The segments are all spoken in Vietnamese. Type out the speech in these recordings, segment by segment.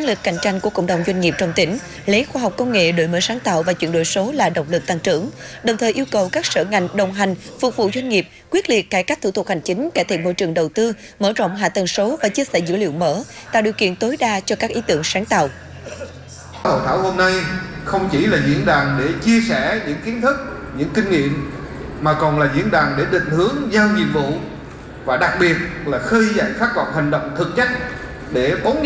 lực cạnh tranh của cộng đồng doanh nghiệp trong tỉnh, lấy khoa học công nghệ, đổi mới sáng tạo và chuyển đổi số là động lực tăng trưởng. Đồng thời yêu cầu các sở ngành đồng hành, phục vụ doanh nghiệp, quyết liệt cải cách thủ tục hành chính, cải thiện môi trường đầu tư, mở rộng hạ tầng số và chia sẻ dữ liệu mở, tạo điều kiện tối đa cho các ý tưởng sáng tạo. Hội thảo hôm nay không chỉ là diễn đàn để chia sẻ những kiến thức, những kinh nghiệm, mà còn là diễn đàn để định hướng giao nhiệm vụ và đặc biệt là khơi dậy khát vọng hành động thực chất để bốn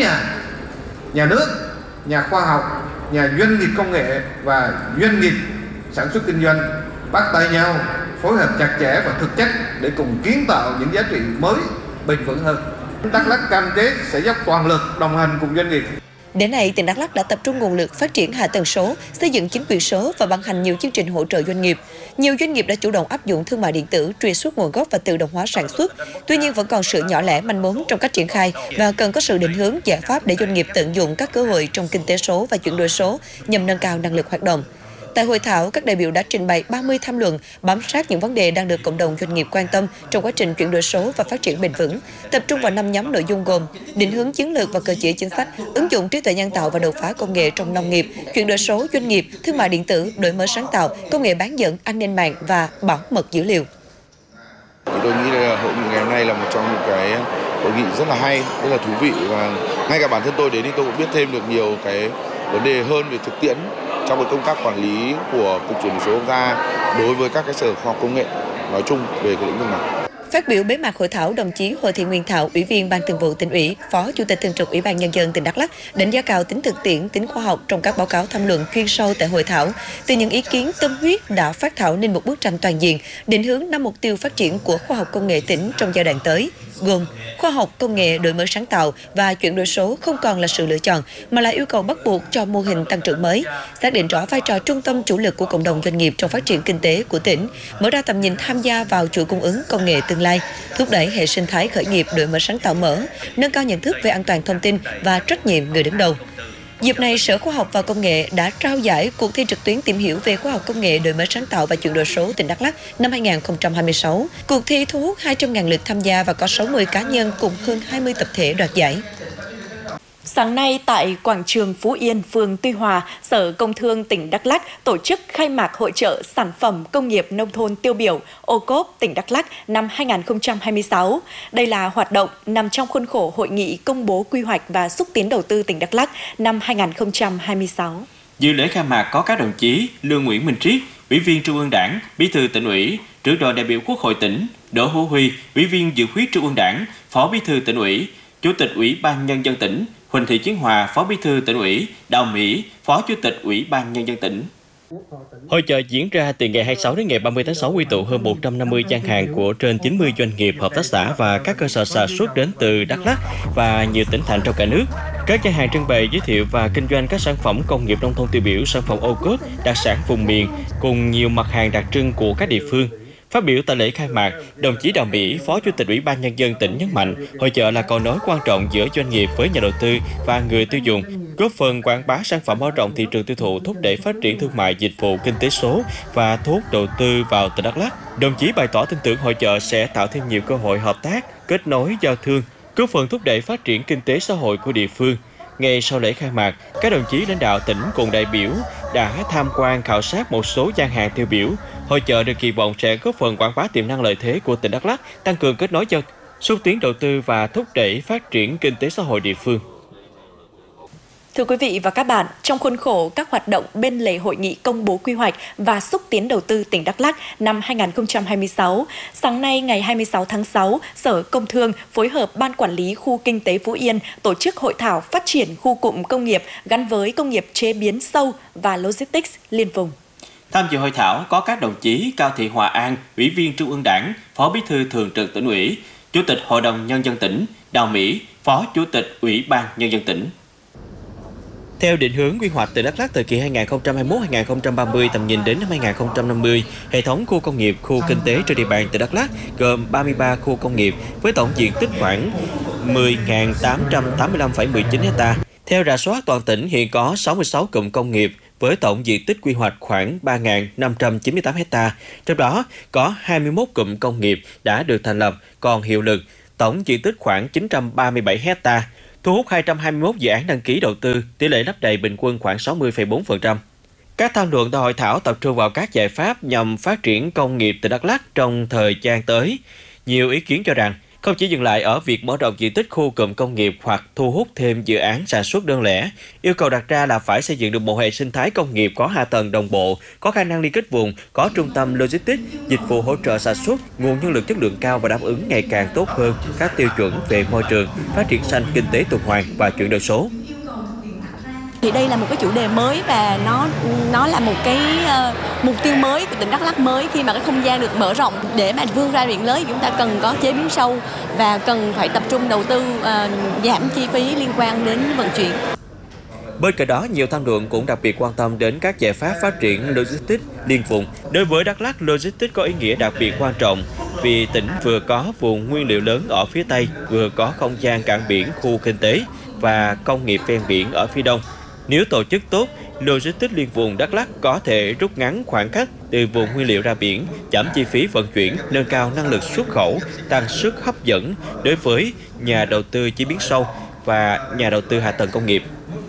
nhà nước, nhà khoa học, nhà doanh nghiệp công nghệ và doanh nghiệp sản xuất kinh doanh bắt tay nhau, phối hợp chặt chẽ và thực chất để cùng kiến tạo những giá trị mới, bền vững hơn. Đắk Lắk cam kết sẽ dốc toàn lực đồng hành cùng doanh nghiệp. Đến nay, tỉnh Đắk Lắk đã tập trung nguồn lực phát triển hạ tầng số, xây dựng chính quyền số và ban hành nhiều chương trình hỗ trợ doanh nghiệp. Nhiều doanh nghiệp đã chủ động áp dụng thương mại điện tử, truy xuất nguồn gốc và tự động hóa sản xuất. Tuy nhiên vẫn còn sự nhỏ lẻ manh mún trong cách triển khai và cần có sự định hướng giải pháp để doanh nghiệp tận dụng các cơ hội trong kinh tế số và chuyển đổi số nhằm nâng cao năng lực hoạt động. Tại hội thảo, các đại biểu đã trình bày 30 tham luận bám sát những vấn đề đang được cộng đồng doanh nghiệp quan tâm trong quá trình chuyển đổi số và phát triển bền vững, tập trung vào 5 nhóm nội dung gồm định hướng chiến lược và cơ chế chính sách, ứng dụng trí tuệ nhân tạo và đột phá công nghệ trong nông nghiệp, chuyển đổi số doanh nghiệp, thương mại điện tử, đổi mới sáng tạo, công nghệ bán dẫn, an ninh mạng và bảo mật dữ liệu. Tôi nghĩ là hội nghị ngày hôm nay là một trong những cái hội nghị rất là hay, rất là thú vị, và ngay cả bản thân tôi đến thì tôi cũng biết thêm được nhiều cái vấn đề hơn về thực tiễn trong cái công tác quản lý của Cục Chuyển đổi số quốc gia đối với các cái sở khoa học công nghệ nói chung về cái lĩnh vực này. Phát biểu bế mạc hội thảo, đồng chí Hồ Thị Nguyên Thảo, Ủy viên Ban Thường vụ Tỉnh ủy, Phó Chủ tịch Thường trực Ủy ban Nhân dân tỉnh Đắk Lắk đánh giá cao tính thực tiễn, tính khoa học trong các báo cáo tham luận chuyên sâu tại hội thảo. Từ những ý kiến tâm huyết đã phát thảo nên một bức tranh toàn diện, định hướng 5 mục tiêu phát triển của khoa học công nghệ tỉnh trong giai đoạn tới, gồm khoa học công nghệ, đổi mới sáng tạo và chuyển đổi số không còn là sự lựa chọn mà là yêu cầu bắt buộc cho mô hình tăng trưởng mới, xác định rõ vai trò trung tâm chủ lực của cộng đồng doanh nghiệp trong phát triển kinh tế của tỉnh, mở ra tầm nhìn tham gia vào chuỗi cung ứng công nghệ tương lai, thúc đẩy hệ sinh thái khởi nghiệp đổi mới sáng tạo mở, nâng cao nhận thức về an toàn thông tin và trách nhiệm người đứng đầu. Dịp này, Sở Khoa học và Công nghệ đã trao giải cuộc thi trực tuyến tìm hiểu về khoa học công nghệ, đổi mới sáng tạo và chuyển đổi số tỉnh Đắk Lắk năm 2026. Cuộc thi thu hút 200.000 lượt tham gia và có 60 cá nhân cùng hơn 20 tập thể đoạt giải. Sáng nay tại quảng trường Phú Yên, phường Tuy Hòa, Sở Công Thương tỉnh Đắk Lắk tổ chức khai mạc hội chợ sản phẩm công nghiệp nông thôn tiêu biểu ô-cốp tỉnh Đắk Lắk năm 2026. Đây là hoạt động nằm trong khuôn khổ hội nghị công bố quy hoạch và xúc tiến đầu tư tỉnh Đắk Lắk năm 2026. Dự lễ khai mạc có các đồng chí Lương Nguyễn Minh Triết, Ủy viên Trung ương Đảng, Bí thư Tỉnh ủy, Trưởng đoàn đại biểu Quốc hội tỉnh, Đỗ Hữu Huy, Ủy viên Dự khuyết Trung ương Đảng, Phó Bí thư Tỉnh ủy, Chủ tịch Ủy ban Nhân dân tỉnh, Huỳnh Thị Chiến Hòa, Phó Bí thư Tỉnh ủy, Đào Mỹ, Phó Chủ tịch Ủy ban Nhân dân tỉnh. Hội chợ diễn ra từ ngày 26 đến ngày 30 tháng 6, quy tụ hơn 150 gian hàng của trên 90 doanh nghiệp, hợp tác xã và các cơ sở sản xuất đến từ Đắk Lắk và nhiều tỉnh thành trong cả nước. Các gian hàng trưng bày giới thiệu và kinh doanh các sản phẩm công nghiệp nông thôn tiêu biểu, sản phẩm ô cốp, đặc sản vùng miền cùng nhiều mặt hàng đặc trưng của các địa phương. Phát biểu tại lễ khai mạc, đồng chí Đào Mỹ, Phó Chủ tịch Ủy ban Nhân dân tỉnh nhấn mạnh, hội chợ là cầu nối quan trọng giữa doanh nghiệp với nhà đầu tư và người tiêu dùng, góp phần quảng bá sản phẩm, mở rộng thị trường tiêu thụ, thúc đẩy phát triển thương mại, dịch vụ, kinh tế số và thu hút đầu tư vào tỉnh Đắk Lắk. Đồng chí bày tỏ tin tưởng hội chợ sẽ tạo thêm nhiều cơ hội hợp tác, kết nối giao thương, góp phần thúc đẩy phát triển kinh tế xã hội của địa phương. Ngay sau lễ khai mạc, các đồng chí lãnh đạo tỉnh cùng đại biểu đã tham quan khảo sát một số gian hàng tiêu biểu. Hội chợ được kỳ vọng sẽ góp phần quảng bá tiềm năng lợi thế của tỉnh Đắk Lắk, tăng cường kết nối xúc tiến đầu tư và thúc đẩy phát triển kinh tế xã hội địa phương. Thưa quý vị và các bạn, trong khuôn khổ các hoạt động bên lề hội nghị công bố quy hoạch và xúc tiến đầu tư tỉnh Đắk Lắk năm 2026, sáng nay ngày 26 tháng 6, Sở Công Thương phối hợp Ban Quản lý Khu Kinh tế Phú Yên tổ chức hội thảo phát triển khu cụm công nghiệp gắn với công nghiệp chế biến sâu và logistics liên vùng. Tham dự hội thảo có các đồng chí Cao Thị Hòa An, Ủy viên Trung ương Đảng, Phó Bí thư Thường trực Tỉnh ủy, Chủ tịch Hội đồng Nhân dân tỉnh, Đào Mỹ, Phó Chủ tịch Ủy ban Nhân dân tỉnh. Theo định hướng quy hoạch tỉnh Đắk Lắk thời kỳ 2021-2030, tầm nhìn đến năm 2050, hệ thống khu công nghiệp, khu kinh tế trên địa bàn tỉnh Đắk Lắk gồm 33 khu công nghiệp với tổng diện tích khoảng 10.885,19 ha. Theo rà soát, toàn tỉnh hiện có 66 cụm công nghiệp với tổng diện tích quy hoạch khoảng 3.598 ha. Trong đó có 21 cụm công nghiệp đã được thành lập còn hiệu lực, tổng diện tích khoảng 937 ha. thu hút 221 dự án đăng ký đầu tư, tỷ lệ lấp đầy bình quân khoảng 60,4%. Các tham luận tại hội thảo tập trung vào các giải pháp nhằm phát triển công nghiệp tỉnh Đắk Lắk trong thời gian tới. Nhiều ý kiến cho rằng không chỉ dừng lại ở việc mở rộng diện tích khu cụm công nghiệp hoặc thu hút thêm dự án sản xuất đơn lẻ, yêu cầu đặt ra là phải xây dựng được một hệ sinh thái công nghiệp có hạ tầng đồng bộ, có khả năng liên kết vùng, có trung tâm logistics, dịch vụ hỗ trợ sản xuất, nguồn nhân lực chất lượng cao và đáp ứng ngày càng tốt hơn các tiêu chuẩn về môi trường, phát triển xanh, kinh tế tuần hoàn và chuyển đổi số. Thì đây là một cái chủ đề mới và nó là một cái mục tiêu mới của tỉnh Đắk Lắk mới, khi mà cái không gian được mở rộng để mà vươn ra biển lớn, chúng ta cần có chế biến sâu và cần phải tập trung đầu tư giảm chi phí liên quan đến vận chuyển. Bên cạnh đó, nhiều tham luận cũng đặc biệt quan tâm đến các giải pháp phát triển logistics liên vùng. Đối với Đắk Lắk, logistics có ý nghĩa đặc biệt quan trọng vì tỉnh vừa có vùng nguyên liệu lớn ở phía Tây, vừa có không gian cảng biển, khu kinh tế và công nghiệp ven biển ở phía Đông. Nếu tổ chức tốt, logistics liên vùng Đắk Lắk có thể rút ngắn khoảng cách từ vùng nguyên liệu ra biển, giảm chi phí vận chuyển, nâng cao năng lực xuất khẩu, tăng sức hấp dẫn đối với nhà đầu tư chế biến sâu và nhà đầu tư hạ tầng công nghiệp.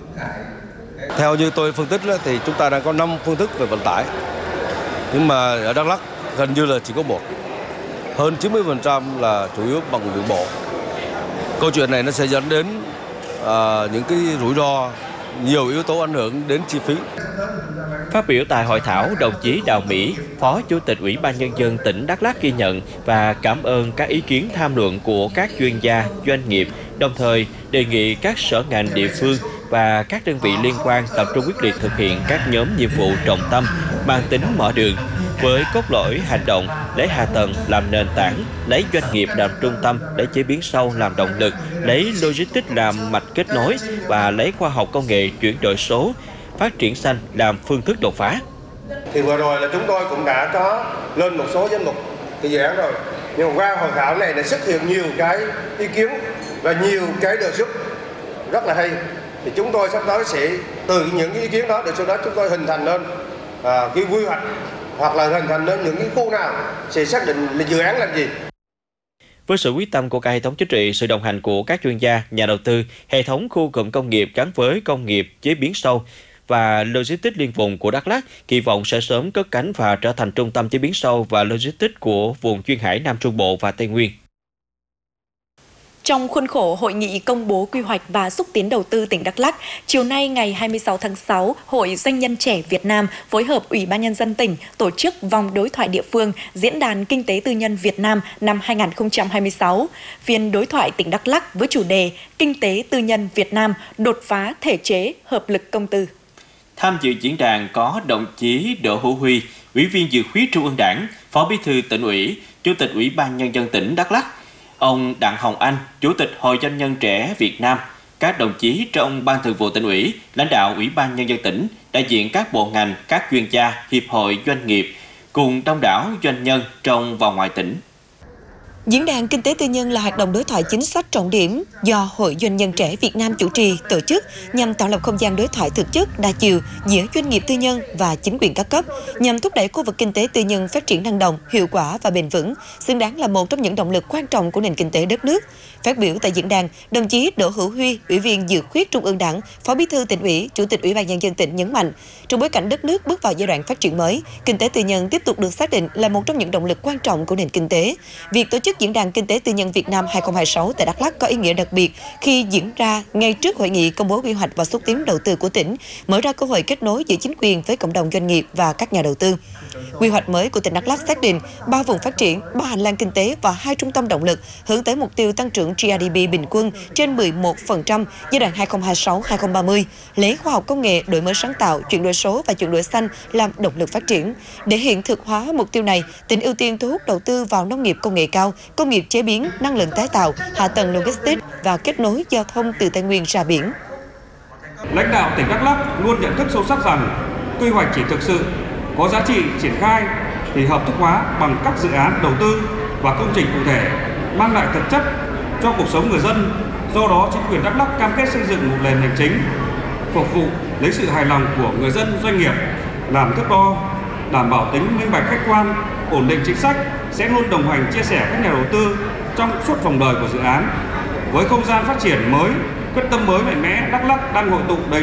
Theo như tôi phân tích thì chúng ta đang có 5 phương thức về vận tải, nhưng mà ở Đắk Lắk gần như là chỉ có một. Hơn 90% là chủ yếu bằng đường bộ. Câu chuyện này nó sẽ dẫn đến những cái rủi ro, nhiều yếu tố ảnh hưởng đến chi phí. Phát biểu tại hội thảo, đồng chí Đào Mỹ, Phó Chủ tịch Ủy ban Nhân dân tỉnh Đắk Lắk ghi nhận và cảm ơn các ý kiến tham luận của các chuyên gia, doanh nghiệp, đồng thời đề nghị các sở ngành địa phương và các đơn vị liên quan tập trung quyết liệt thực hiện các nhóm nhiệm vụ trọng tâm mang tính mở đường, với cốt lõi hành động, lấy hạ tầng làm nền tảng, lấy doanh nghiệp làm trung tâm, lấy chế biến sâu làm động lực, lấy logistics làm mạch kết nối và lấy khoa học công nghệ chuyển đổi số, phát triển xanh làm phương thức đột phá. Thì vừa rồi là chúng tôi cũng đã có lên một số danh mục cái dự án rồi, nhưng mà qua hội thảo này đã xuất hiện nhiều cái ý kiến và nhiều cái đề xuất rất là hay. Thì chúng tôi sắp tới sẽ từ những ý kiến đó, để sau đó chúng tôi hình thành lên cái quy hoạch, hoặc là hình thành lên những cái khu nào sẽ xác định là dự án làm gì. Với sự quyết tâm của cả hệ thống chính trị, sự đồng hành của các chuyên gia, nhà đầu tư, hệ thống khu cụm công nghiệp gắn với công nghiệp chế biến sâu và logistics liên vùng của Đắk Lắk kỳ vọng sẽ sớm cất cánh và trở thành trung tâm chế biến sâu và logistics của vùng duyên hải Nam Trung Bộ và Tây Nguyên. Trong khuôn khổ Hội nghị công bố quy hoạch và xúc tiến đầu tư tỉnh Đắk Lắk, chiều nay ngày 26 tháng 6, Hội Doanh nhân trẻ Việt Nam phối hợp Ủy ban Nhân dân tỉnh tổ chức vòng đối thoại địa phương Diễn đàn Kinh tế Tư nhân Việt Nam năm 2026. Phiên đối thoại tỉnh Đắk Lắk với chủ đề Kinh tế Tư nhân Việt Nam đột phá thể chế hợp lực công tư. Tham dự diễn đàn có đồng chí Đỗ Hữu Huy, Ủy viên Dự khuyết Trung ương Đảng, Phó Bí thư Tỉnh ủy, Chủ tịch Ủy ban Nhân dân tỉnh Đắk Lắk, ông Đặng Hồng Anh, Chủ tịch Hội Doanh nhân trẻ Việt Nam, các đồng chí trong Ban Thường vụ Tỉnh ủy, lãnh đạo Ủy ban Nhân dân tỉnh, đại diện các bộ ngành, các chuyên gia, hiệp hội doanh nghiệp, cùng đông đảo doanh nhân trong và ngoài tỉnh. Diễn đàn Kinh tế Tư nhân là hoạt động đối thoại chính sách trọng điểm do Hội Doanh nhân trẻ Việt Nam chủ trì tổ chức nhằm tạo lập không gian đối thoại thực chất, đa chiều giữa doanh nghiệp tư nhân và chính quyền các cấp, nhằm thúc đẩy khu vực kinh tế tư nhân phát triển năng động, hiệu quả và bền vững, xứng đáng là một trong những động lực quan trọng của nền kinh tế đất nước. Phát biểu tại diễn đàn, đồng chí Đỗ Hữu Huy, Ủy viên Dự khuyết Trung ương Đảng, Phó Bí thư Tỉnh ủy, Chủ tịch Ủy ban Nhân dân tỉnh nhấn mạnh, trong bối cảnh đất nước bước vào giai đoạn phát triển mới, kinh tế tư nhân tiếp tục được xác định là một trong những động lực quan trọng của nền kinh tế. Việc tổ chức Diễn đàn Kinh tế Tư nhân Việt Nam 2026 tại Đắk Lắk có ý nghĩa đặc biệt khi diễn ra ngay trước hội nghị công bố quy hoạch và xúc tiến đầu tư của tỉnh, mở ra cơ hội kết nối giữa chính quyền với cộng đồng doanh nghiệp và các nhà đầu tư. Quy hoạch mới của tỉnh Đắk Lắk xác định 3 vùng phát triển, 3 hành lang kinh tế và 2 trung tâm động lực, hướng tới mục tiêu tăng trưởng GDP bình quân trên 11% giai đoạn 2026-2030, lấy khoa học công nghệ, đổi mới sáng tạo, chuyển đổi số và chuyển đổi xanh làm động lực phát triển. Để hiện thực hóa mục tiêu này, tỉnh ưu tiên thu hút đầu tư vào nông nghiệp công nghệ cao, công nghiệp chế biến, năng lượng tái tạo, hạ tầng logistics và kết nối giao thông từ Tây Nguyên ra biển. Lãnh đạo tỉnh Đắk Lắk luôn nhận thức sâu sắc rằng quy hoạch chỉ thực sự có giá trị triển khai thì hợp thức hóa bằng các dự án đầu tư và công trình cụ thể mang lại thực chất cho cuộc sống người dân. Do đó, chính quyền Đắk Lắk cam kết xây dựng một nền hành chính phục vụ lấy sự hài lòng của người dân, doanh nghiệp làm thước đo, đảm bảo tính minh bạch, khách quan, ổn định chính sách, sẽ luôn đồng hành chia sẻ các nhà đầu tư trong suốt vòng đời của dự án. Với không gian phát triển mới quyết tâm mới mạnh mẽ, Đắk Lắk đang hội tụ đầy